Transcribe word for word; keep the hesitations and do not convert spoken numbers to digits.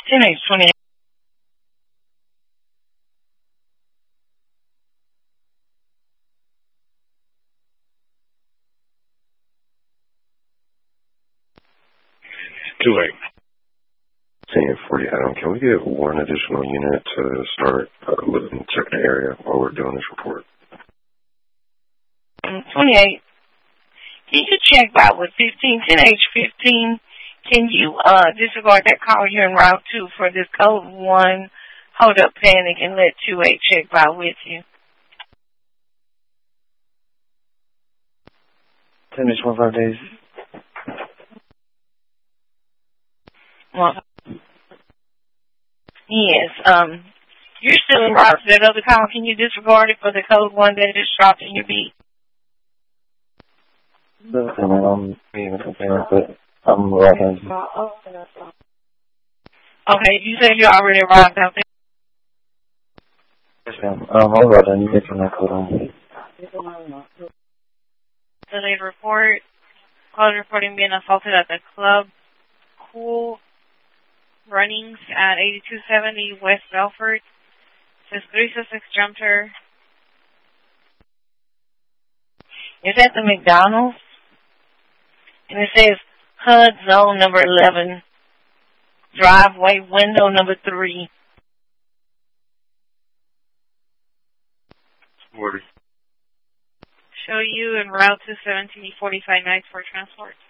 ten H twenty-eight. Two eight. ten forty Adam, can we get one additional unit to start uh, looking, checking the area while we're doing this report? Um, twenty-eight. Can you check out with fifteen, ten H fifteen? Can you uh, disregard that call here in Route two for this code one, hold up panic, and let two eight check by with you? ten H one five days. Well, yes, um, you're still in route to that other call. Can you disregard it for the code one that just dropped in your beat? Okay, man, I'm even comparing, but I'm right hand. Okay, you said you already arrived out there. Yes, ma'am. Um, I'm right hand. You get from that code on. Delayed report. Call reporting being assaulted at the club. Cool Runnings at eighty-two seventy West Belford. Says three six jumped her. Is that the McDonald's? And it says H U D zone number eleven, driveway window number three. Forty. Show you en route to seventeen forty-five Nights for transport.